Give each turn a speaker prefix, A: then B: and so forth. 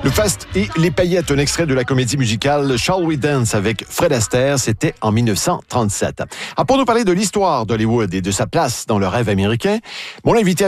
A: Le faste et les paillettes, un extrait de la comédie musicale Shall We Dance avec Fred Astaire, c'était en 1937. Pour nous parler de l'histoire d'Hollywood et de sa place dans le rêve américain, mon invité